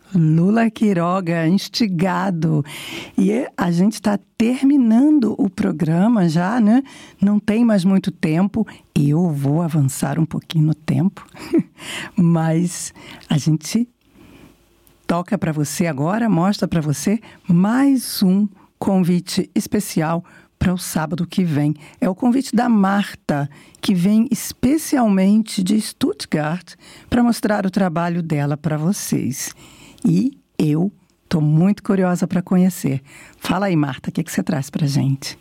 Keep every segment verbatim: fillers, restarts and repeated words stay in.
Lula Quiroga, instigado. E a gente está terminando o programa já, né? Não tem mais muito tempo. Eu vou avançar um pouquinho no tempo. Mas a gente toca para você agora, mostra para você mais um convite especial para o sábado que vem. É o convite da Marta, que vem especialmente de Stuttgart para mostrar o trabalho dela para vocês. E eu estou muito curiosa para conhecer. Fala aí, Marta, o que, que você traz para a gente?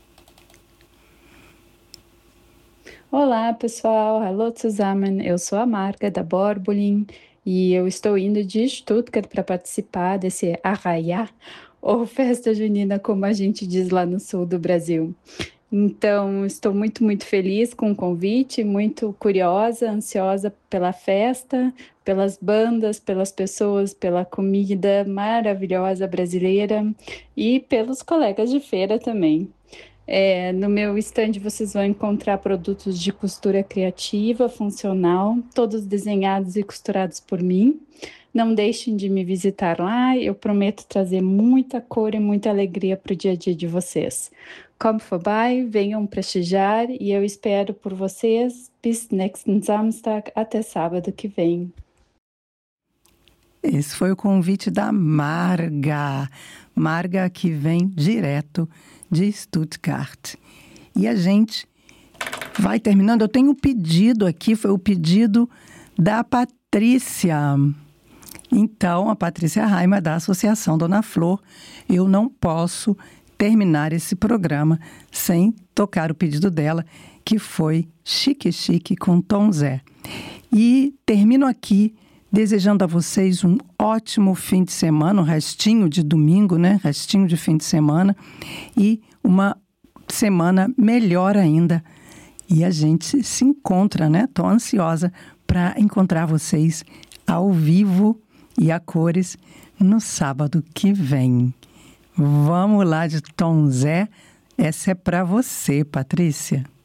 Olá, pessoal. Hallo zusammen. Eu sou a Marga da Borbolin e eu estou indo de Stuttgart para participar desse Arraiá, ou festa junina, como a gente diz lá no sul do Brasil. Então, estou muito, muito feliz com o convite, muito curiosa, ansiosa pela festa, pelas bandas, pelas pessoas, pela comida maravilhosa brasileira e pelos colegas de feira também. É, no meu stand vocês vão encontrar produtos de costura criativa, funcional, todos desenhados e costurados por mim. Não deixem de me visitar lá, eu prometo trazer muita cor e muita alegria para o dia a dia de vocês. Kommt vorbei, venham prestigiar e eu espero por vocês. Bis nächsten Samstag, até sábado que vem. Esse foi o convite da Marga. Marga, que vem direto de Stuttgart. E a gente vai terminando. Eu tenho um pedido aqui, foi o pedido da Patrícia. Então, a Patrícia Raima, da Associação Dona Flor, eu não posso terminar esse programa sem tocar o pedido dela, que foi Chique Chique com Tom Zé. E termino aqui desejando a vocês um ótimo fim de semana, um restinho de domingo, né? Restinho de fim de semana e uma semana melhor ainda. E a gente se encontra, né? Tô ansiosa para encontrar vocês ao vivo e a cores no sábado que vem. Vamos lá de Tom Zé. Essa é para você, Patrícia.